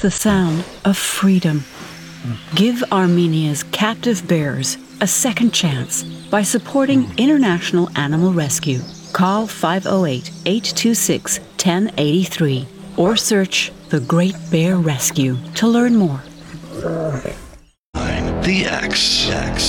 the sound of freedom. Give Armenia's captive bears a second chance by supporting International Animal Rescue. Call 508-826-1083 or search The Great Bear Rescue to learn more. The X.